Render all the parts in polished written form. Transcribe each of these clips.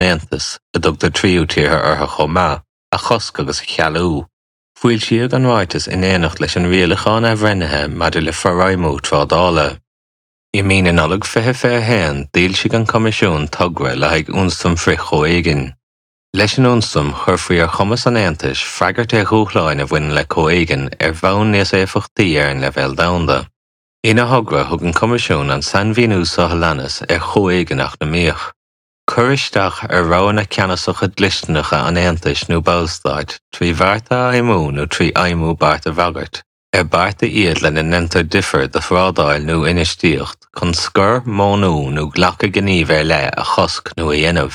Nantas, a dugtar tríú tíortha ortha chomá, a chosc agus a chealú. Fuil siad an ráitas in éanacht leis an rialacháin a bhrennithe maidir le forráimú trádála. I mín in allag fithe héan díl siad an comisiún tugra le haig únstum frith cho éigean. Leis an únstum chur faoi ar chumas an Aontais freagart chúchláin a bhain le cho éigean bhonn níos éifeachtaí ar an leibhéal domhanda. Ina thugra thug an comisiún an San Bhíonú Sothalanas cho éigeanach na míoch. Cur isteach roin a ceannasacha dlistanacha an Aontais nó Ballstad trí bharrta aimú nó trí aimú barta bhagart. Barta iad le na nentar differ de frádáil nó inistíocht chun scur, mónú nó ghlacha gníomh le a chosc nó a dhéanamh.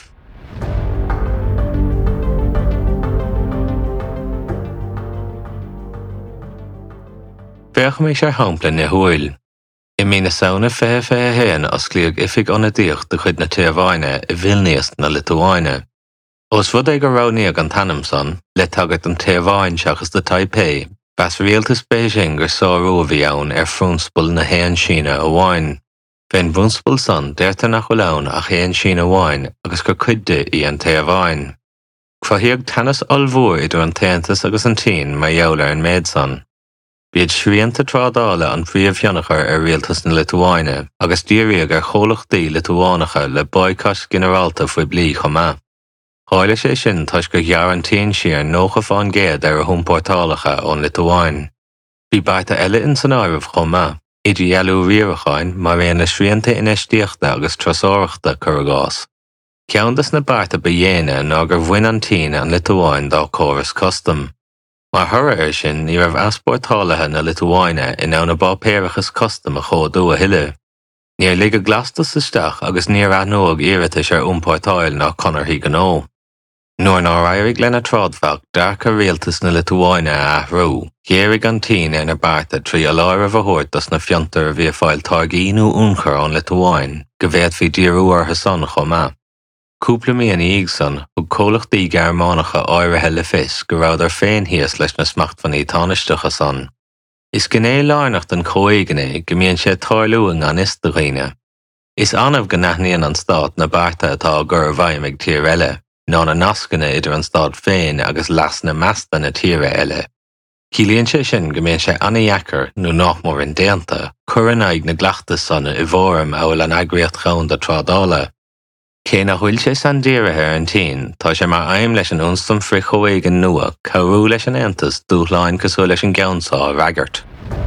Bheadh mé sé hampla na húil. I mína saona fithe héan as clíag ifig anna díocht de chuid na Téarváine i Vilnius na Lituáine. Os fud ag go ráníag an tanam son, le tagad an Téarváin seachas de Taipei, bas rialtas Beijing gur sárú bhí ann frúnspul na héan Sína amháin. Bhein bhúnspul son deirtar nach bhfuil ach héan Sína amháin agus gur cuide í an Téarváin. Chuthaíodh tanas olmhór idir an Taontas agus an Tín mar dheolar an méid son. Bíad srianta trádála an phríomhfionachar rialtas na Lituáine agus díríodh cholachtaí Lituánacha le boicot generalta faoi bliath chomá. Cháile sé sin tuis go ghearantíonn siar nócha fáin géad ar a thúmportálacha ón Lituáin. Bhí barta eile in san áireamh chomá, idir dhealú riaracháin mar réon na srianta inistíochta agus trasáireachta chur gás. Ceantas na barta ba dhéine ná gur bhain an Tín an Lituáin dá córas custom. Mar thura sin ní raibh easpórtálathe na Lituáine in ann na bápéirechas custom a chódú a huile. Níor ligad glastas isteach agus níor anóg iiritas ar úmpórtáil ná conarthaí gnó. Nuair ná raibh lena trádfach dearcha rialtas na Lituáine a athrú, géirigh an Tín ar na barta trí a láir a bhthúirtas na fiontar a bhí fáil targaínú únchar an Lituáin, go bhéad bhí díreú ortha son chomá. Cúpla míon íag son, thug cólachtaí Gearmánacha áirithe le fios go raibh ar féin thíos leis na smachtfaní tánaisteacha son. Is gné láirnacht an chomhéigeanna go mbíonn sé tarlúing an istoghine. Is anmh go naithníonn an stát na barta atá gur bhaim ag tír eile, ná na nascanna idir an stát féin agus las na measta na tíre eile. Cílíonn sé sin go mbíonn sé annaheachar nó nachmór in déanta, churann ag na gleachtas sanna I bhórm amhfuil an eagraíocht chun de trádála. Cé nach bhfuil sé san díirithe ar an Tín, tá sé mar aim leis an únstum frith cho éigean nua, cabhrú leis an Aontas dúshláin cosú leis an gceannsá ragart.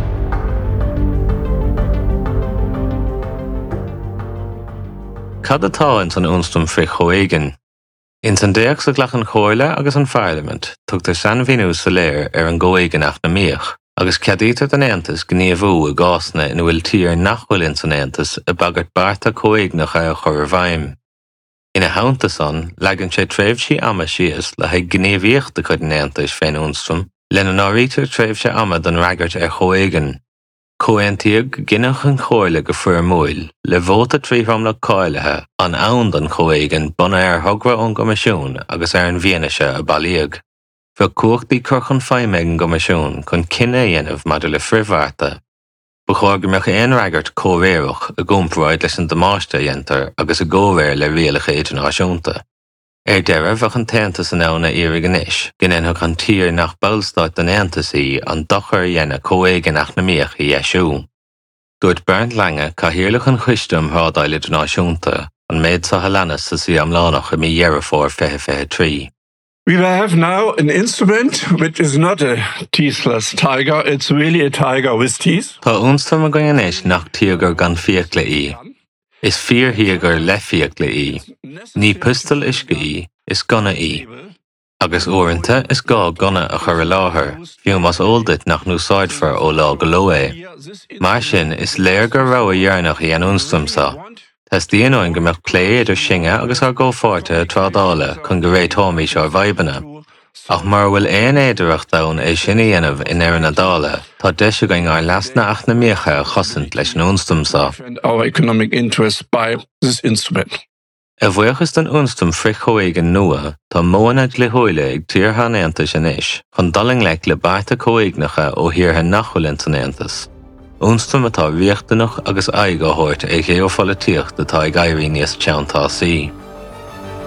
Cad atá in san únstum frith cho éigean? In san déach sa ghlachan chóirle agus an Parliament, tugtar San Bhíonú sa léir ar an ggóéigeanach na míoch, agus ceadítear an Aontas gníomhú a gásna ina bhfuil tír nach bhfuil in san Aontas a bagart barta chomhéigneacha a chur bhaim. Ina haanta son, leagann sé tréimhsí ama síos le haig gníomhíocht a chud an Aontais féin únstum, lena nárítear tréimhse ama don ragart ar chomhéigean. Chomhaontaíodh ginneach an chóirle go fuair múil, le bhóta tríomhamla cáilethe an ann don chomhéigean buna ar thugra ón gomisiún agus ar an bhíanaise a bailíog. Bheadh cuachtaí curchan feidhmeid an gomisiún chun cinenne dhéanamh maidir le frithbharta. Ba chóir go mbeadh aon ragart cómhéireach a gcumpráid leis an damáiste dhéantar agus a ggómhéir le rialacha idirnáisiúnta. Ar deireadh bheadh an Taontas an anna iarraig anois, gnéanthach an tír nach Ballstad an Aontasaí an dochar dhéanna chomhéigeanach na míoch I dheisú. Dúirt Bernd Lange cathaoirleach an chuistim thrádáil idirnáisiúnta an méid Sothalanas sa sí amlánach I mí dhearafór 2023. We have now an instrument which is not a teethless tiger, it's really a tiger with teeth. Tá únstum a gaianéis nach tíogar gan fiacla í. Is fíorthaíogar le fiacla í. Ní pistal isce í, is gona í. Agus uaireanta is gá gona a chur láthair, fiú mas óldait nach núsáidfar ó lá go leor é. Mar sin is léir gur rogha dhearnach I an únstumsa. Tás díonóin go mbeadh clé idir singe agus ar ggófáirte a trádála chun go réitóimí seo bhaibhena. Ach mar bhfuil éon éidireacht ann é sin a dhéanamh in éireann na dála, tá deise go ngáir leasna ach na míocha a chosint leis an únstumsa. Our economic interest by this instrument. A bhuíochas den únstum frith cho éigean nua, tá móanaid le húile ag tíortha an Aontais anois, chun daling le barta chomhéigneacha ó thiortha nach bhfuil in san Aontas. Únstum atá riachtanach agus aig á thabhairt ag gheofolaíocht atá ag éirí níos teantásaí.